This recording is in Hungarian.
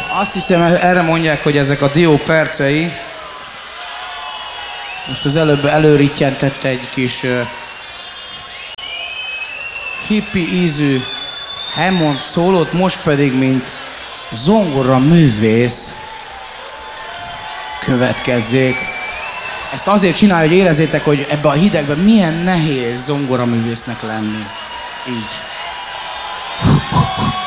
Azt hiszem, erre mondják, hogy ezek a dió percei. Most az előbb előrittyentette egy kis hippi ízű Hammond szólót, most pedig, mint zongora művész következzék. Ezt azért csinálja, hogy érezzétek, hogy ebbe a hidegben milyen nehéz zongoraművésznek lenni. Így.